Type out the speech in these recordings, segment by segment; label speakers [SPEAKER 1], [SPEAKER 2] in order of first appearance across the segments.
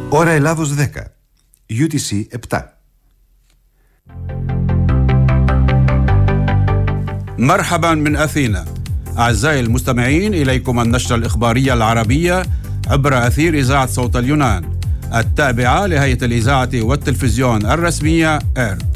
[SPEAKER 1] Ώρα Ελλάδος 10, UTC 7.
[SPEAKER 2] مرحبا من أثينا. أعزائي المستمعين، إليكم النشرة الإخبارية العربية عبر أثير إذاعة صوت اليونان التابعة لهيئة الإذاعة والتلفزيون الرسمية إيرت.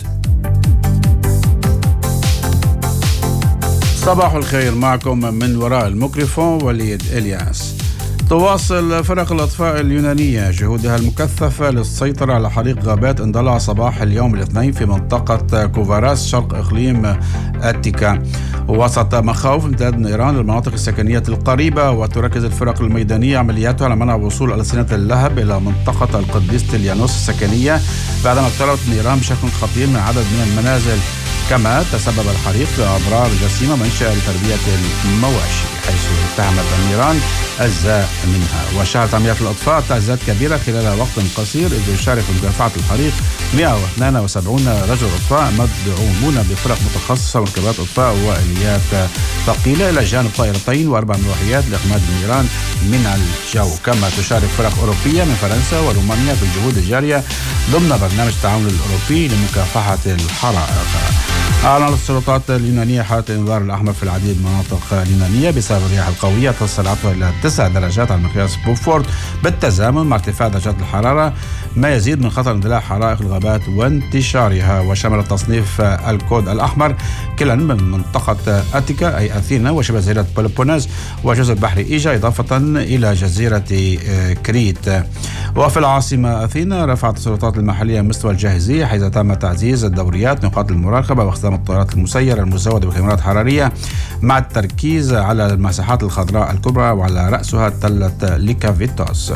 [SPEAKER 2] صباح الخير، معكم من وراء الميكروفون وليد إلياس. تواصل فرق الأطفاء اليونانية جهودها المكثفة للسيطرة على حريق غابات اندلع صباح اليوم الاثنين في منطقة كوفاراس شرق إقليم أتيكا وسط مخاوف امتداد نيران للمناطق السكنية القريبة. وتركز الفرق الميدانية عملياتها على منع وصول ألسنة اللهب إلى منطقة القديس تليانوس السكنية بعدما اقتربت نيران بشكل خطير من عدد من المنازل. كما تسبب الحريق في أضرار جسيمة منشأة لتربية المواشي، حيث اتهمت النيران أجزاء منها. وشهدت عمليات الأطفاء تعزيزات كبيرة خلال وقت قصير، إذ يشارك في مكافحة الحريق 172 رجل أطفاء مدعومون بفرق متخصصة ومركبات أطفاء وآليات ثقيلة، إلى جانب طائرتين وأربع مروحيات لإخماد النيران من الجو. كما تشارك فرق أوروبية من فرنسا ورومانيا في الجهود الجارية ضمن برنامج التعاون الأوروبي لمكافحة الحرائق. أعلنت السلطات اليونانية حالة الإنذار الأحمر في العديد من المناطق اليونانية بسبب الرياح القوية تصل سرعتها إلى 9 درجات على مقياس بوفورد، بالتزامن مع ارتفاع درجات الحرارة ما يزيد من خطر اندلاع حرائق الغابات وانتشارها. وشمل تصنيف الكود الأحمر كلا من منطقة أتيكا أي أثينا وشبه جزيرة بلوبونيز وجزر بحر إيجا، إضافة إلى جزيرة كريت. وفي العاصمة أثينا رفعت السلطات المحلية مستوى الجاهزية، حيث تم تعزيز الدوريات نقاط المراقبة واستخدام الطائرات المسيرة المزودة بكاميرات حرارية مع التركيز على المساحات الخضراء الكبرى وعلى رأسها تلة ليكافيتوس.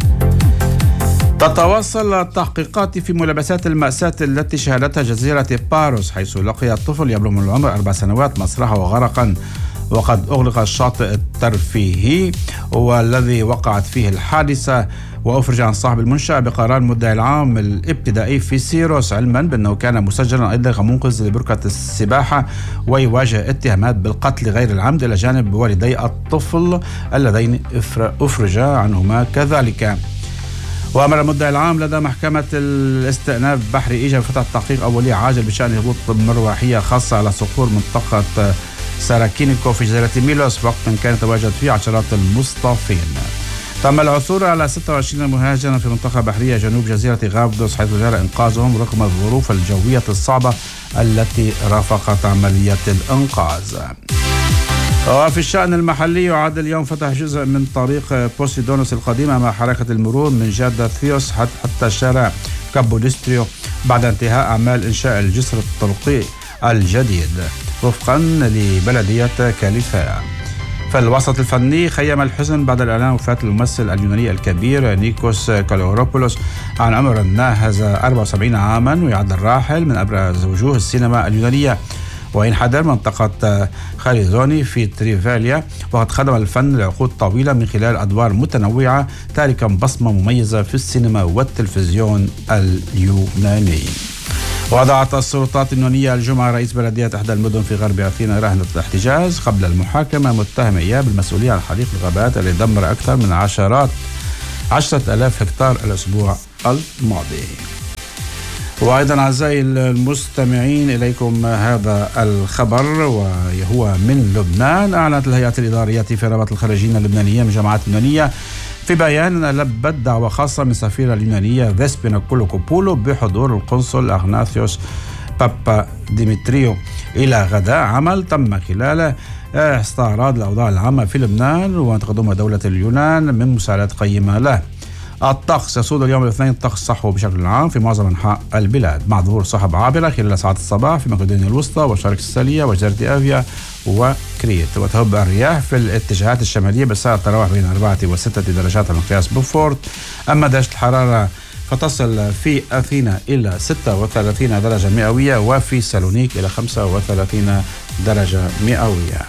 [SPEAKER 2] تتواصل التحقيقات في ملابسات المأساة التي شهدتها جزيرة باروس، حيث لقي الطفل يبلغ من العمر 4 سنوات مسرحه غرقا، وقد أغلق الشاطئ الترفيهي والذي وقعت فيه الحادثة. وأفرج عن صاحب المنشأة بقرار المدعي العام الابتدائي في سيروس، علما بأنه كان مسجلا أيضا كمنقذ لبركة السباحة ويواجه اتهامات بالقتل غير العمد، إلى جانب والدي الطفل اللذين أفرج عنهما كذلك. وأمر المدعي العام لدى محكمة الاستئناف بحر إيجا بفتح تحقيق أولي عاجل بشأن هبوط مروحية خاصة على صخور منطقة ساراكينيكو في جزيرة ميلوس وقت كان يتواجد فيه عشرات المصطافين. تم العثور على 26 مهاجرا في منطقة بحرية جنوب جزيرة غابدوس، حيث جرى إنقاذهم رغم الظروف الجوية الصعبة التي رافقت عملية الإنقاذ. وفي الشأن المحلي يعاد اليوم فتح جزء من طريق بوسيدونوس القديم أمام حركة المرور من جادة ثيوس حتى شارع كابودستريو بعد انتهاء أعمال إنشاء الجسر الطرقي الجديد وفقا لبلدية كاليفاء. في الوسط الفني خيم الحزن بعد الإعلان وفاة الممثل اليوناني الكبير نيكوس كالوروبولوس عن عمر ناهز 74 عاما، ويعد الراحل من أبرز وجوه السينما اليونانية، وينحدر منطقة خاليزوني في تريفاليا، وقد خدم الفن لعقود طويلة من خلال أدوار متنوعة تاركا بصمة مميزة في السينما والتلفزيون اليوناني. وضعت السلطات اليونانية الجمعة رئيس بلدية إحدى المدن في غرب أثينا رهنة الاحتجاز قبل المحاكمة، متهم إياه بالمسؤولية عن حريق الغابات الذي دمر أكثر من 10,000 هكتار الأسبوع الماضي. وأيضا أعزائي المستمعين إليكم هذا الخبر وهو من لبنان. أعلنت الهيئات الإدارية في رابطة الخريجين اللبنانيين من جامعات لبنانية في بيان لبت دعوة خاصة من سفيرة اليونانية فيسبينا كولوكوبولو بحضور القنصل أغناثيوس بابا ديمتريو إلى غداء عمل تم خلاله استعراض الأوضاع العامة في لبنان وما تقدمها دولة اليونان من مساعدات قيمة له. الطقس يسود اليوم الاثنين طقس صحو بشكل عام في معظم أنحاء البلاد مع ظهور سحب عابرة خلال ساعات الصباح في مقدونيا الوسطى والشرق السالية وجزيرة آفيا وكريت، وتهب الرياح في الاتجاهات الشمالية بسعة تراوح بين 4 و6 درجات على مقياس بوفورد. أما درجة الحرارة فتصل في أثينا إلى 36 درجة مئوية وفي سالونيك إلى 35 درجة مئوية.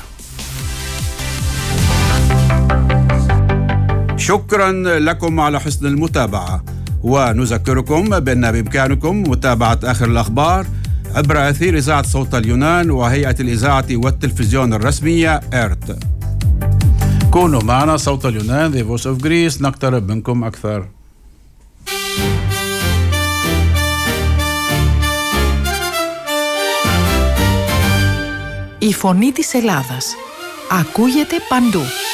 [SPEAKER 2] شكرا لكم على حسن المتابعة، ونذكركم بأن بإمكانكم متابعة آخر الأخبار عبر أثير إذاعة صوت اليونان وهيئة الإذاعة والتلفزيون الرسمية إيرت. كونوا معنا، صوت اليونان The Voice of Greece، نقترب منكم أكثر.
[SPEAKER 3] Η φωνή της Ελλάδας ακούγεται παντού.